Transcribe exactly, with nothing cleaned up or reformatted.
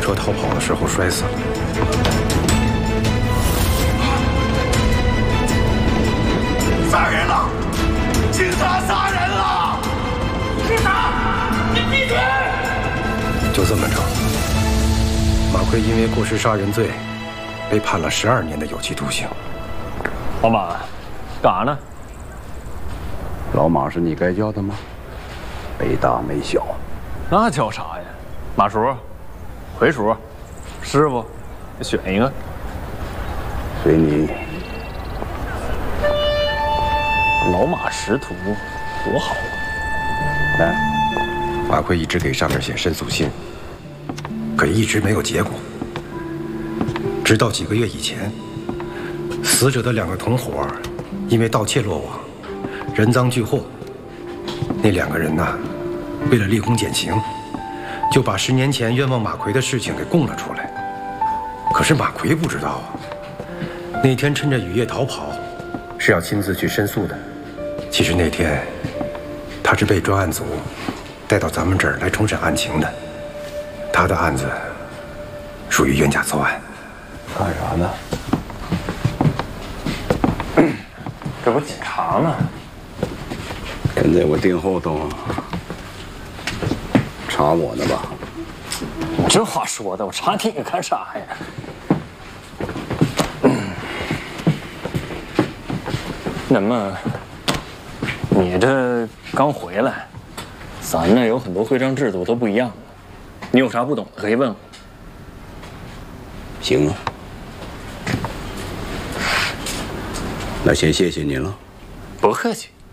车逃跑的时候摔死了。 杀人了！警察杀人了！警察，你闭嘴！ 就这么着，马奎因为过失杀人罪，被判了十二年的有期徒刑。 老马，干啥呢？ 老马是你该叫的吗？没大没小。 那叫啥呀？马叔、奎叔、师傅，选一个。 随你。 老马识途，多好啊！ 来， 马奎一直给上面写申诉信，可一直没有结果。直到几个月以前，死者的两个同伙因为盗窃落网，人赃俱获。那两个人呐，为了立功减刑，就把十年前冤枉马奎的事情给供了出来。可是马奎不知道啊，那天趁着雨夜逃跑，是要亲自去申诉的。其实那天，他是被专案组带到咱们这儿来重审案情的。他的案子属于冤假错案。 干啥呢？ 这不检查呢？ 跟在我腚后头查我呢吧？ 你这话说的，我查你干啥呀？那么，你这刚回来，咱那有很多规章制度都不一样，你有啥不懂的可以问我。 行啊，那先谢谢你了。 不客气。